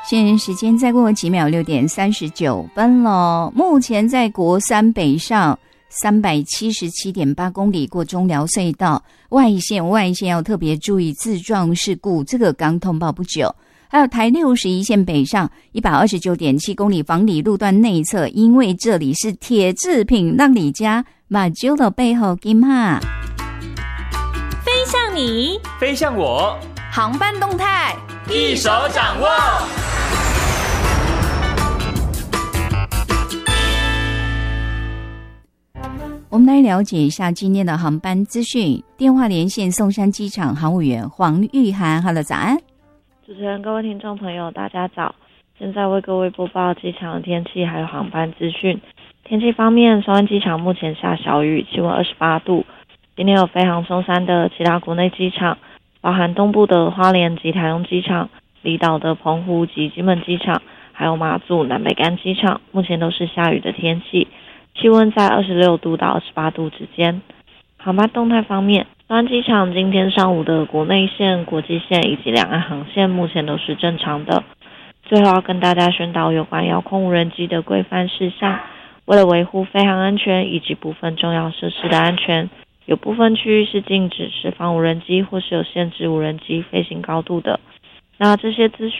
现在时间再过几秒，6:39了。目前在国三北上377.8公里过中寮隧道外线要特别注意自撞事故，这个刚通报不久。还有台61线北上129.7公里房里路段内侧，因为这里是铁制品让你家马揪的背后金哈， 飞向你， 飞向我， 航班动态一手掌握。 我们来了解一下今天的航班资讯。电话连线松山机场航务员黄玉涵。Hello， 早安。 主持人、各位听众朋友，大家早！现在为各位播报机场的天气还有航班资讯。天气方面，松山机场目前下小雨，气温28度。今天有飞航松山的其他国内机场，包含东部的花莲及台东机场、离岛的澎湖及金门机场，还有马祖南北干机场，目前都是下雨的天气，气温在26度到28度之间。航班动态方面，松山机场今天上午的国内线、国际线以及两岸航线目前都是正常的。最后要跟大家宣导有关遥控无人机的规范事项，为了维护飞航安全以及部分重要设施的安全，有部分区域是禁止释放无人机或是有限制无人机飞行高度的。那这些资讯